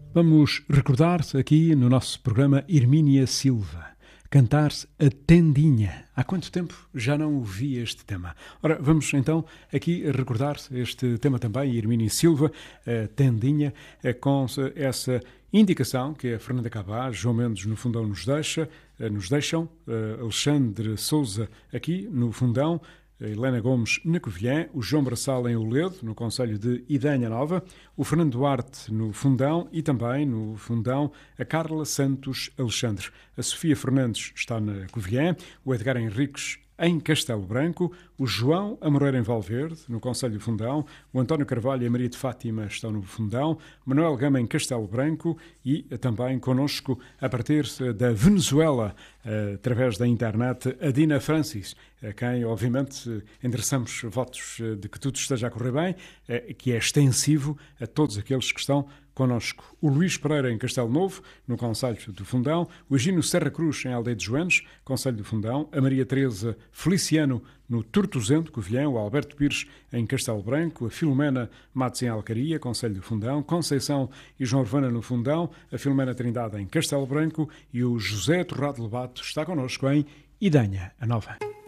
Vamos recordar-se aqui no nosso programa Hermínia Silva, cantar-se a Tendinha. Há quanto tempo já não ouvi este tema? Ora, vamos então aqui recordar este tema também, Hermínia Silva, a Tendinha, com essa indicação que a Fernanda Cabaz, João Mendes no fundão nos deixam, Alexandre Souza aqui no fundão, a Helena Gomes na Covilhã, o João Braçal em Oledo, no concelho de Idanha Nova, o Fernando Duarte no Fundão e também no Fundão a Carla Santos Alexandre. A Sofia Fernandes está na Covilhã, o Edgar Henriques em Castelo Branco, o João Amoreira em Valverde, no concelho de Fundão, o António Carvalho e a Maria de Fátima estão no Fundão, Manuel Gama em Castelo Branco e também connosco, a partir da Venezuela, através da internet, a Dina Francis, a quem, obviamente, endereçamos votos de que tudo esteja a correr bem, que é extensivo a todos aqueles que estão connosco. O Luís Pereira em Castelo Novo, no concelho do Fundão, o Egínio Serra Cruz em Aldeia de Joanes, concelho do Fundão, a Maria Teresa Feliciano no Tortozento, Covilhã, o Alberto Pires em Castelo Branco, a Filomena Matos em Alcaria, concelho do Fundão, Conceição e João Urbana no Fundão, a Filomena Trindade em Castelo Branco e o José Torrado Lobato está connosco em Idanha, a Nova.